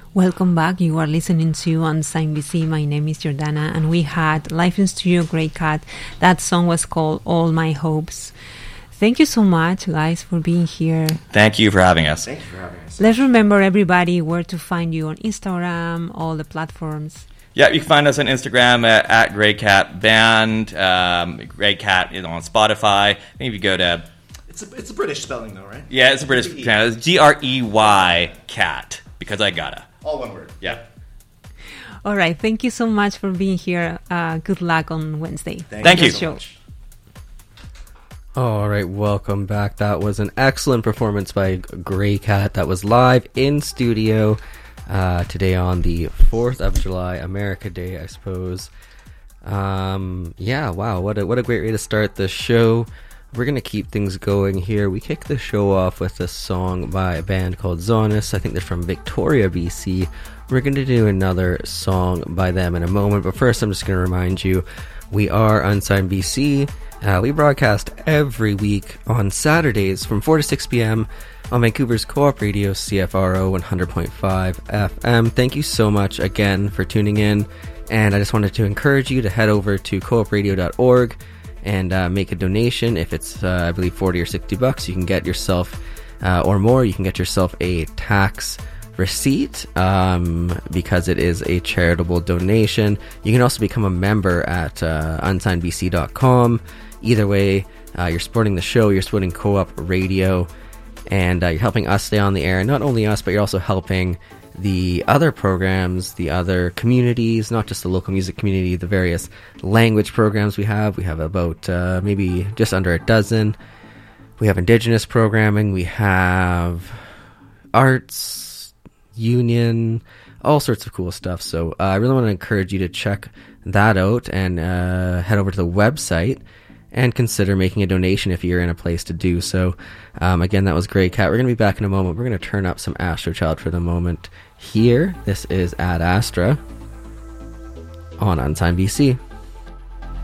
Welcome back. You are listening to Unsigned BC. My name is Jordana, and we had live in studio Grey Cat. That song was called All My Hopes. Thank you so much, guys, for being here. Thank you for having us. Thank you for having us. Let's remember, everybody, where to find you on Instagram, all the platforms. Yeah, you can find us on Instagram at Grey Cat Band. Grey Cat is on Spotify. I think if you go to... It's a British spelling, though, right? Yeah, it's a British channel. It's Grey Cat, because I gotta. All one word. Yeah. All right. Thank you so much for being here. Good luck on Wednesday. Thank you so much. All right, welcome back. That was an excellent performance by Grey Cat. That was live in studio today on the 4th of July, America Day, I suppose. Yeah, wow, what a great way to start the show. We're going to keep things going here. We kick the show off with a song by a band called Zonus. I think they're from Victoria, BC. We're going to do another song by them in a moment, but first I'm just going to remind you, we are Unsigned BC. We broadcast every week on Saturdays from 4 to 6 p.m. on Vancouver's Co-op Radio, CFRO 100.5 FM. Thank you so much again for tuning in, and I just wanted to encourage you to head over to coopradio.org and make a donation. If it's, I believe, $40 or $60, you can get yourself, or more, you can get yourself a tax receipt because it is a charitable donation. You can also become a member at unsignedbc.com. Either way, you're supporting the show, you're supporting Co-op Radio, and you're helping us stay on the air. Not only us, but you're also helping the other programs, the other communities, not just the local music community, the various language programs we have. We have about maybe just under a dozen. We have Indigenous programming, we have arts, union, all sorts of cool stuff. So I really want to encourage you to check that out and head over to the website and consider making a donation if you're in a place to do so. Again, that was Grey Cat. We're going to be back in a moment. We're going to turn up some Astro Child for the moment here. This is Ad Astra on Unsigned BC.